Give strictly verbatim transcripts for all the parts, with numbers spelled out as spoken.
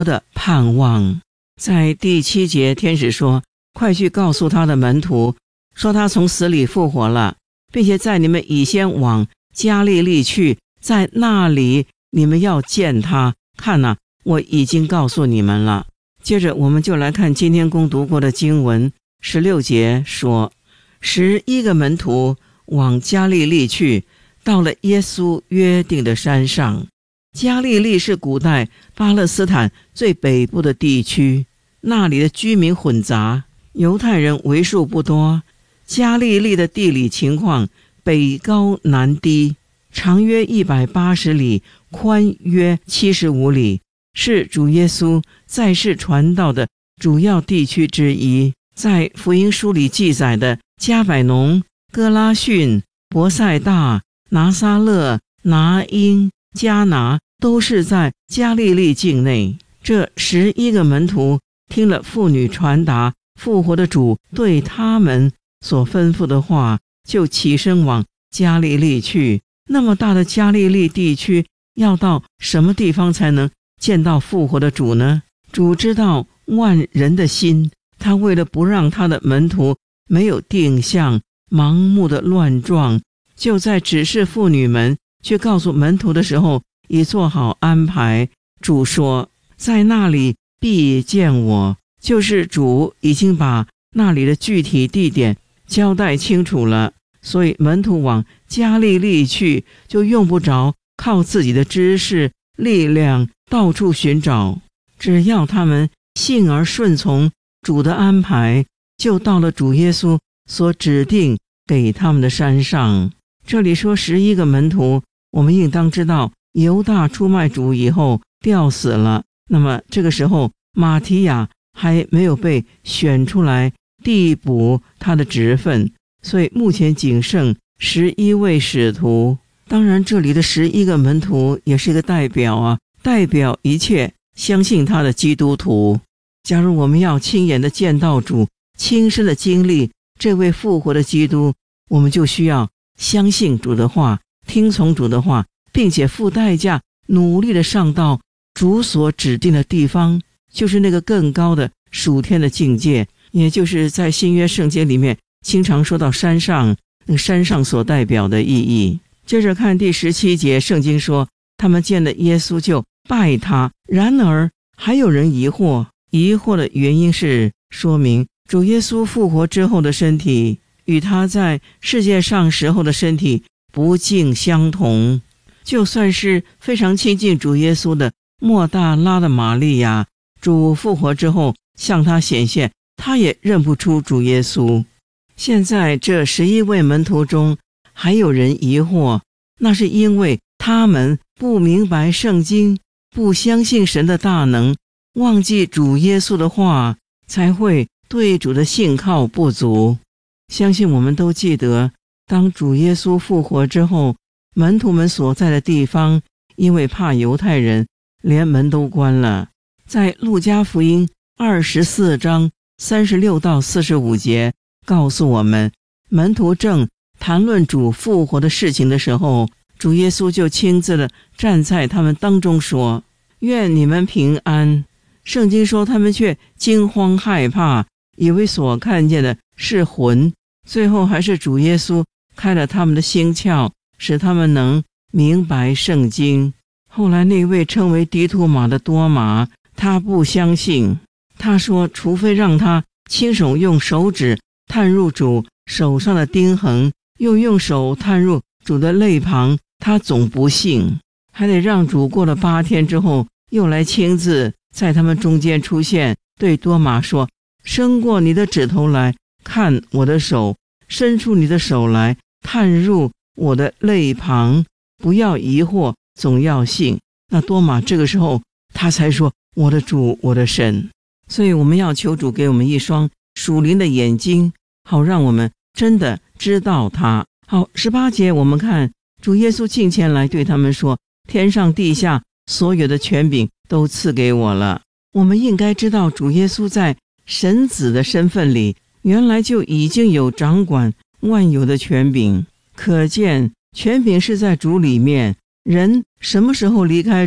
的盼望。在第七节，天使说，快去告诉他的门徒，说他从死里复活了，并且在你们以先往加利利去，在那里你们要见他。看哪，我已经告诉你们了。接着我们就来看今天共读过的经文，十六节说，十一个门徒往加利利去，到了耶稣约定的山上。加利利是古代巴勒斯坦最北部的地区，那里的居民混杂，犹太人为数不多。加利利的地理情况北高南低，长约一百八十里，宽约七十五里，是主耶稣在世传道的主要地区之一。在福音书里记载的加百农、哥拉汛、伯赛大、拿撒勒、拿因、迦拿都是在加利利境内。这十一个门徒听了妇女传达复活的主对他们所吩咐的话，就起身往加利利去。那么大的加利利地区，要到什么地方才能见到复活的主呢？主知道万人的心，他为了不让他的门徒没有定向，盲目的乱撞，就在指示妇女们去告诉门徒的时候，已做好安排。主说，在那里必见我，就是主已经把那里的具体地点交代清楚了，所以门徒往加利利去，就用不着靠自己的知识力量到处寻找，只要他们信而顺从主的安排，就到了主耶稣所指定给他们的山上。这里说十一个门徒，我们应当知道犹大出卖主以后吊死了，那么这个时候马提亚还没有被选出来递补他的职分，所以目前仅剩十一位使徒。当然这里的十一个门徒也是一个代表啊，代表一切相信他的基督徒。假如我们要亲眼的见到主，亲身的经历这位复活的基督，我们就需要相信主的话，听从主的话，并且付代价努力的上到主所指定的地方，就是那个更高的属天的境界，也就是在新约圣经里面经常说到山上，那个山上所代表的意义。接着看第十七节，圣经说他们见了耶稣就拜他。然而还有人疑惑，疑惑的原因是说明主耶稣复活之后的身体与他在世界上时候的身体不尽相同。就算是非常亲近主耶稣的抹大拉的玛利亚，主复活之后向他显现，他也认不出主耶稣。现在这十一位门徒中还有人疑惑，那是因为他们不明白圣经，不相信神的大能，忘记主耶稣的话，才会对主的信靠不足。相信我们都记得，当主耶稣复活之后，门徒们所在的地方因为怕犹太人，连门都关了。在路加福音二十四章三十六到四十五节告诉我们，门徒正谈论主复活的事情的时候，主耶稣就亲自的站在他们当中说，愿你们平安。圣经说他们却惊慌害怕，以为所看见的是魂。最后还是主耶稣开了他们的心窍，使他们能明白圣经。后来那位称为低图马的多马，他不相信，他说除非让他亲手用手指探入主手上的钉痕，又用手探入主的肋旁，他总不信。还得让主过了八天之后又来亲自在他们中间出现，对多马说，伸过你的指头来看我的手，伸出你的手来探入我的肋旁，不要疑惑，总要信。那多马这个时候他才说，我的主，我的神。所以我们要求主给我们一双属灵的眼睛，好让我们真的知道他。好，十八节我们看主耶稣近前来对他们说，天上地下所有的权柄都赐给我了。我们应该知道主耶稣在神子的身份里原来就已经有掌管万有的权柄，可见权柄是在主里面，人什么时候离开主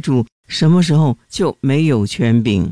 什么时候就没有权柄。